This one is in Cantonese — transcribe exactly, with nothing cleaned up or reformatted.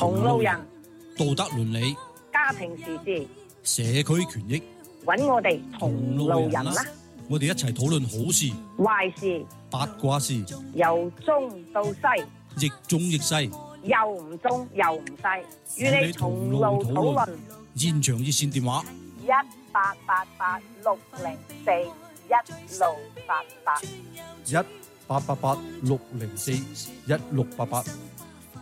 同路人， 道德倫理， 家庭時事， 社區權益， 揾我哋同路人啦！ 我哋一齊討論好事、 壞事、 八卦事， 由中到西， 亦中亦西， 又唔中又唔西，與你同路討論。 現場熱線電話一八八八六零四一六八八， 一八八八六零四一六八八。